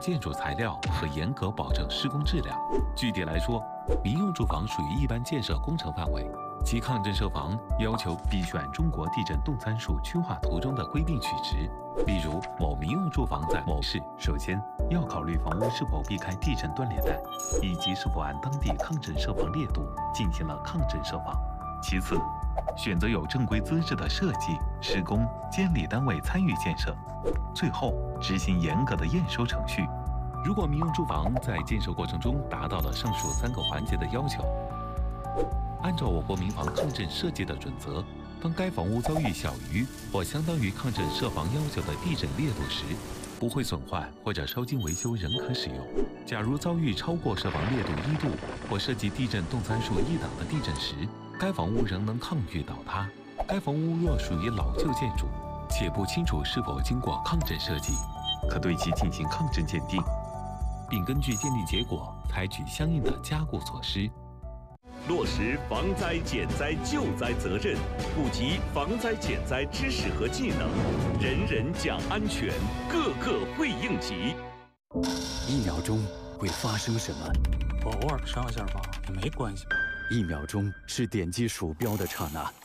建筑材料和严格保证施工质量。具体来说，民用住房属于一般建设工程范围，其抗震设防要求必须按中国地震动参数区划图中的规定取值。例如，某民用住房在某市，首先要考虑房屋是否避开地震断裂带，以及是否按当地抗震设防烈度进行了抗震设防。其次，选择有正规资质的设计、施工、监理单位参与建设。最后，执行严格的验收程序。如果民用住房在建设过程中达到了上述3个环节的要求，按照我国民房抗震设计的准则，当该房屋遭遇小于或相当于抗震设防要求的地震烈度时，不会损坏或者稍经维修仍可使用。假如遭遇超过设防烈度1度或涉及地震动参数1档的地震时，该房屋仍能抗御倒塌。该房屋若属于老旧建筑，且不清楚是否经过抗震设计，可对其进行抗震鉴定，并根据鉴定结果采取相应的加固措施。 落实防灾减灾救灾责任，普及防灾减灾知识和技能，人人讲安全，个个会应急。 1秒钟会发生什么？ 偶尔上下吧，也没关系吧。 1秒钟是点击鼠标的刹那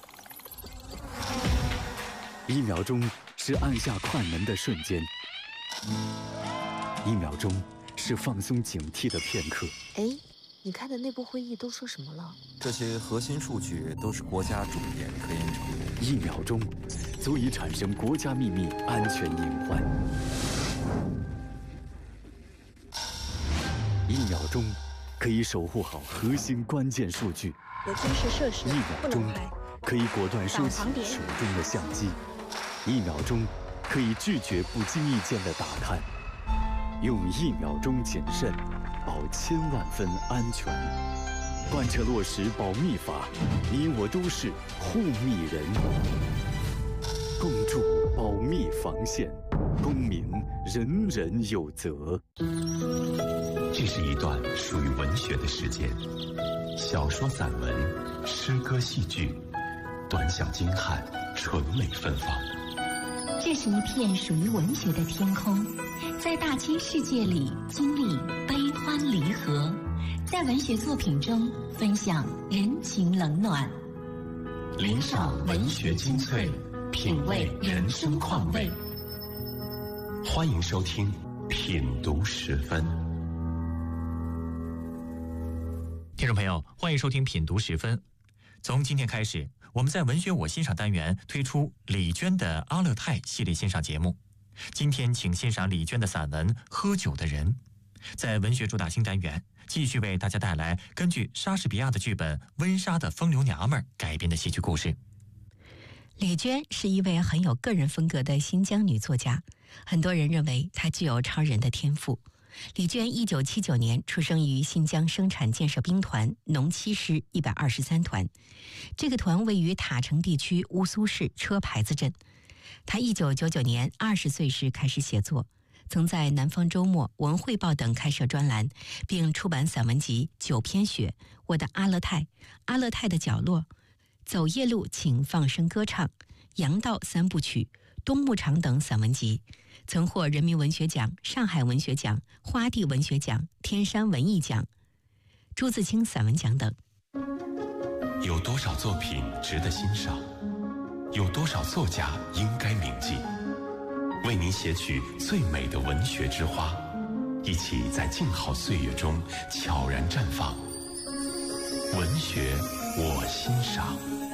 ，1秒钟是按下快门的瞬间，1秒钟是放松警惕的片刻。 你开的内部会议都说什么了？ 这些核心数据都是国家重点科研成果。 1秒钟足以产生国家秘密安全隐患。1秒钟可以守护好核心关键数据。 有军事设施 1秒钟可以果断收起手中的相机。1秒钟可以拒绝不经意间的打探。用1秒钟谨慎，保1000万分安全。贯彻落实保密法，你我都是护密人。共筑保密防线，公民人人有责。 这是一段属于文学的时间，小说、散文、诗歌、戏剧，短小精悍，纯美芬芳。 这是一片属于文学的天空，在大千世界里经历悲欢离合，在文学作品中分享人情冷暖， 聆赏文学精粹，品味人生况味。欢迎收听品读10分。 听众朋友，欢迎收听品读10分。从今天开始，我们在文学我欣赏单元推出李娟的阿勒泰系列欣赏节目。今天请欣赏李娟的散文《喝酒的人》。在文学主打新单元，继续为大家带来根据莎士比亚的剧本《温莎的风流娘们》改编的戏剧故事。 李娟是一位很有个人风格的新疆女作家，很多人认为她具有超人的天赋。李娟1979年出生于新疆生产建设兵团农七师123团，这个团位于塔城地区乌苏市车牌子镇。她1999年20岁时开始写作，曾在《南方周末》《文汇报》等开设专栏，并出版散文集《9篇雪》、《我的阿勒泰》、《阿勒泰的角落》、《走夜路请放声歌唱》、《羊道3部曲》、《冬牧场》等散文集，曾获人民文学奖、上海文学奖、花地文学奖、天山文艺奖、朱自清散文奖等。 有多少作品值得欣赏？有多少作家应该铭记？为您写取最美的文学之花，一起在静好岁月中悄然绽放。文学我欣赏。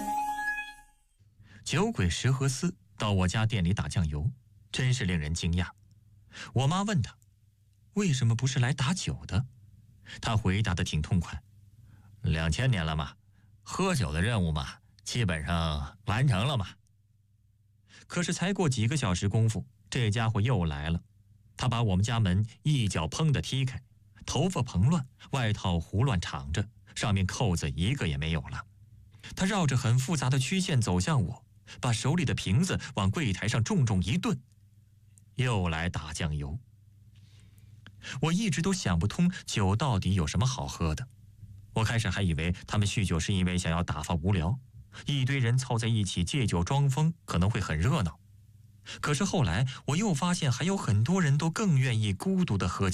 酒鬼石河斯到我家店里打酱油，真是令人惊讶。我妈问他为什么不是来打酒的，他回答得挺痛快：2000年了嘛，喝酒的任务嘛，基本上完成了嘛。可是才过几个小时功夫，这家伙又来了。他把我们家门一脚砰地踢开，头发蓬乱，外套胡乱敞着，上面扣子一个也没有了。他绕着很复杂的曲线走向我，把手里的瓶子往柜台上重重一顿，又来打酱油。我一直都想不通酒到底有什么好喝的。我开始还以为他们酗酒是因为想要打发无聊，一堆人凑在一起借酒装疯可能会很热闹。可是后来我又发现还有很多人都更愿意孤独地喝酒。